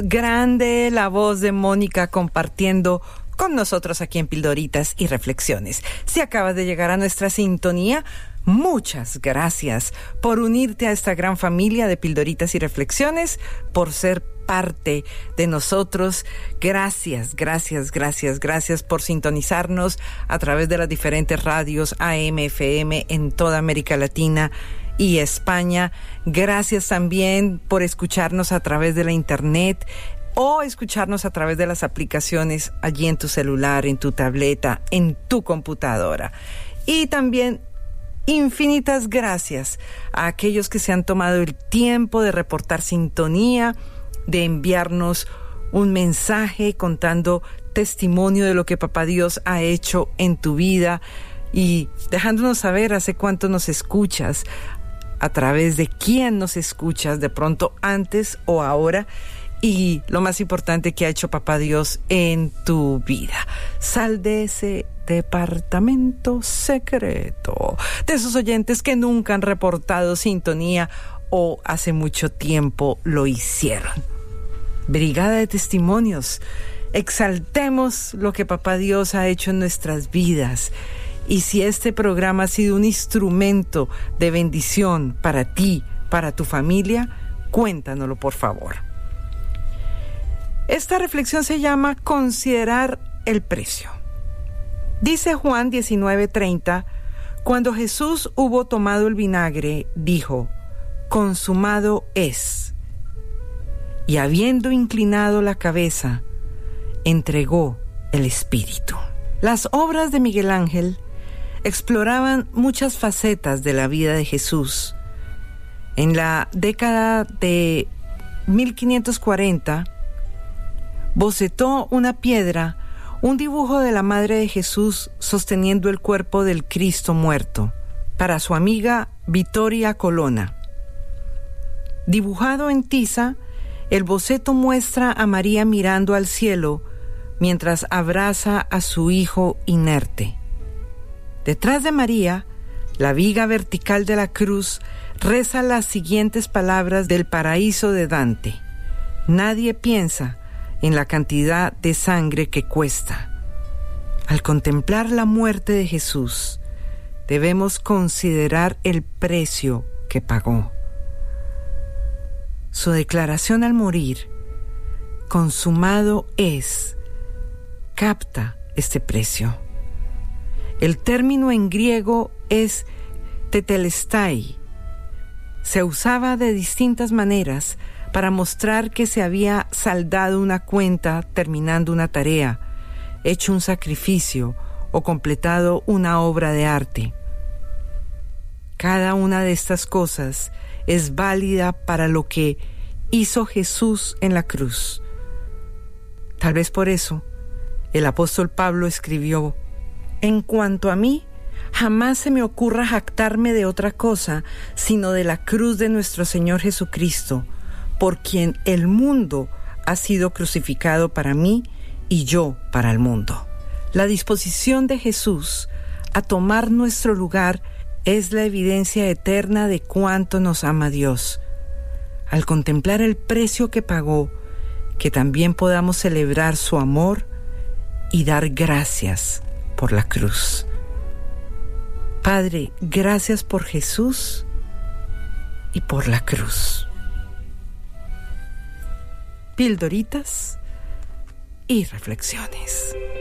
Grande la voz de Mónica compartiendo con nosotros aquí en Pildoritas y Reflexiones. Si acabas de llegar a nuestra sintonía, muchas gracias por unirte a esta gran familia de Pildoritas y Reflexiones, por ser parte de nosotros. Gracias por sintonizarnos a través de las diferentes radios AM, FM en toda América Latina y España. Gracias también por escucharnos a través de la internet o escucharnos a través de las aplicaciones allí en tu celular, en tu tableta, en tu computadora. Y también infinitas gracias a aquellos que se han tomado el tiempo de reportar sintonía, de enviarnos un mensaje contando testimonio de lo que Papá Dios ha hecho en tu vida y dejándonos saber hace cuánto nos escuchas, a través de quién nos escuchas, de pronto antes o ahora, y lo más importante que ha hecho Papá Dios en tu vida. Sal de ese departamento secreto, de esos oyentes que nunca han reportado sintonía o hace mucho tiempo lo hicieron. Brigada de testimonios, exaltemos lo que Papá Dios ha hecho en nuestras vidas. Y si este programa ha sido un instrumento de bendición para ti, para tu familia, cuéntanoslo, por favor. Esta reflexión se llama Considerar el precio. Dice Juan 19:30, cuando Jesús hubo tomado el vinagre, dijo, consumado es. Y habiendo inclinado la cabeza, entregó el espíritu. Las obras de Miguel Ángel exploraban muchas facetas de la vida de Jesús. En la década de 1540, bocetó una piedra, un dibujo de la Madre de Jesús sosteniendo el cuerpo del Cristo muerto, para su amiga Vittoria Colonna. Dibujado en tiza, el boceto muestra a María mirando al cielo mientras abraza a su hijo inerte. Detrás de María, la viga vertical de la cruz reza las siguientes palabras del Paraíso de Dante. Nadie piensa en la cantidad de sangre que cuesta. Al contemplar la muerte de Jesús, debemos considerar el precio que pagó. Su declaración al morir, consumado es, capta este precio. El término en griego es tetelestai. Se usaba de distintas maneras para mostrar que se había saldado una cuenta terminando una tarea, hecho un sacrificio o completado una obra de arte. Cada una de estas cosas es válida para lo que hizo Jesús en la cruz. Tal vez por eso el apóstol Pablo escribió: en cuanto a mí, jamás se me ocurra jactarme de otra cosa, sino de la cruz de nuestro Señor Jesucristo, por quien el mundo ha sido crucificado para mí y yo para el mundo. La disposición de Jesús a tomar nuestro lugar es la evidencia eterna de cuánto nos ama Dios. Al contemplar el precio que pagó, que también podamos celebrar su amor y dar gracias por la cruz. Padre, gracias por Jesús y por la cruz. Pildoritas y reflexiones.